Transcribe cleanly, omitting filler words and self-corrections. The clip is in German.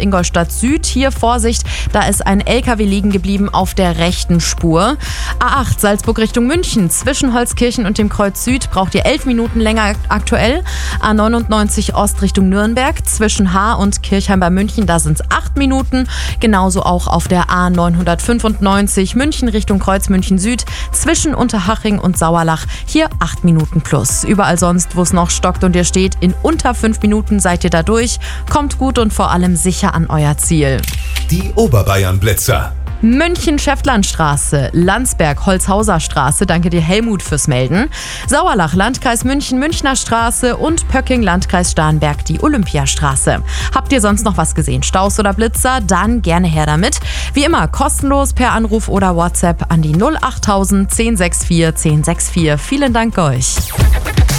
Ingolstadt Süd. Hier Vorsicht, da ist ein LKW liegen geblieben auf der rechten Spur. A8 Salzburg Richtung München. Zwischen Holzkirchen und dem Kreuz Süd braucht ihr 11 Minuten länger aktuell. A99 Ost Richtung Nürnberg. Zwischen Haar und Kirchheim bei München, da sind es 8 Minuten. Genauso auch auf der A995 München Richtung Kreuz München Süd. Zwischen Unterhaching und Sauerlach. Hier 8 Minuten plus. Überall sonst, wo es noch stockt und ihr steht, in unter 5 Minuten seid ihr da durch. Kommt gut und vor allem sicher an euer Ziel. Die Oberbayern-Blitzer. München-Schäftlarnstraße, Landsberg, Holzhauser Straße, danke dir Helmut fürs Melden. Sauerlach, Landkreis München, Münchner Straße und Pöcking, Landkreis Starnberg, die Olympiastraße. Habt ihr sonst noch was gesehen? Staus oder Blitzer? Dann gerne her damit. Wie immer kostenlos per Anruf oder WhatsApp an die 08000 1064 1064. Vielen Dank euch.